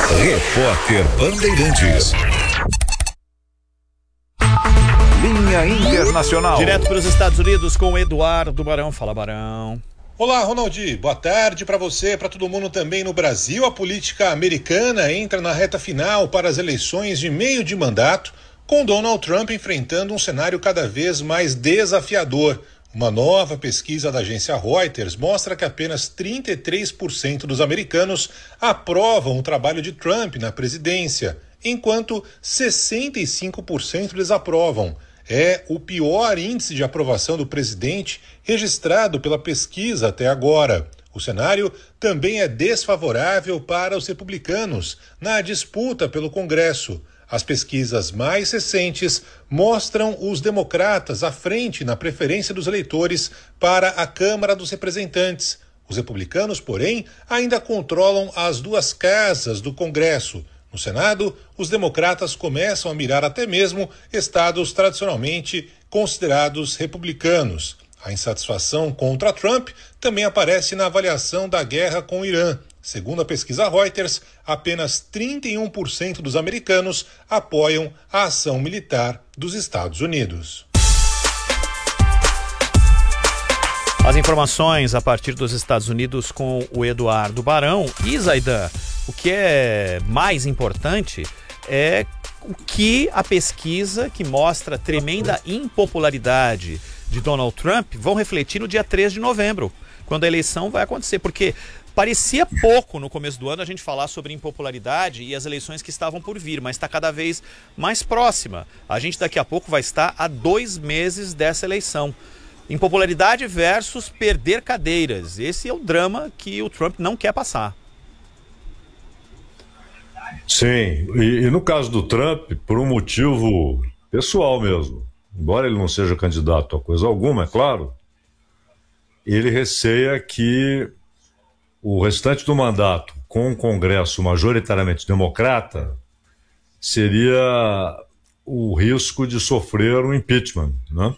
Repórter Bandeirantes. Linha Internacional. Direto para os Estados Unidos com Eduardo Barão. Fala, Barão. Olá, Ronaldi. Boa tarde para você, para todo mundo também no Brasil. A política americana entra na reta final para as eleições de meio de mandato, com Donald Trump enfrentando um cenário cada vez mais desafiador. Uma nova pesquisa da agência Reuters mostra que apenas 33% dos americanos aprovam o trabalho de Trump na presidência, enquanto 65% desaprovam. É o pior índice de aprovação do presidente registrado pela pesquisa até agora. O cenário também é desfavorável para os republicanos na disputa pelo Congresso. As pesquisas mais recentes mostram os democratas à frente na preferência dos eleitores para a Câmara dos Representantes. Os republicanos, porém, ainda controlam as duas casas do Congresso. No Senado, os democratas começam a mirar até mesmo estados tradicionalmente considerados republicanos. A insatisfação contra Trump também aparece na avaliação da guerra com o Irã. Segundo a pesquisa Reuters, apenas 31% dos americanos apoiam a ação militar dos Estados Unidos. As informações a partir dos Estados Unidos com o Eduardo Barão. E, Zaidan, o que é mais importante é o que a pesquisa que mostra tremenda impopularidade de Donald Trump vão refletir no dia 3 de novembro, quando a eleição vai acontecer. Porque parecia pouco no começo do ano a gente falar sobre impopularidade e as eleições que estavam por vir, mas está cada vez mais próxima. A gente daqui a pouco vai estar a 2 meses dessa eleição. Impopularidade versus perder cadeiras. Esse é o drama que o Trump não quer passar. Sim, e no caso do Trump, por um motivo pessoal mesmo, embora ele não seja candidato a coisa alguma, é claro, ele receia que o restante do mandato, com um Congresso majoritariamente democrata, seria o risco de sofrer um impeachment, né?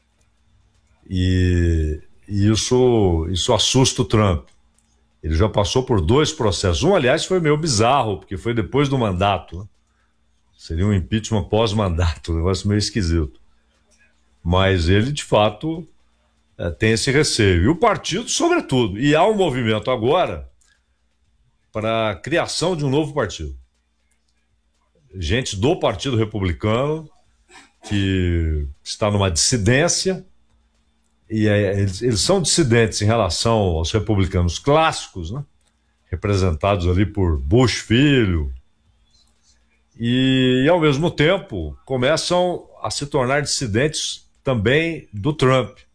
E isso assusta o Trump. Ele já passou por 2 processos. Um, aliás, foi meio bizarro, porque foi depois do mandato, né? Seria um impeachment pós-mandato, um negócio meio esquisito. Mas ele, de fato, tem esse receio. E o partido, sobretudo. E há um movimento agora para a criação de um novo partido. Gente do Partido Republicano que está numa dissidência, e eles são dissidentes em relação aos republicanos clássicos, né? Representados ali por Bush filho, e ao mesmo tempo começam a se tornar dissidentes também do Trump.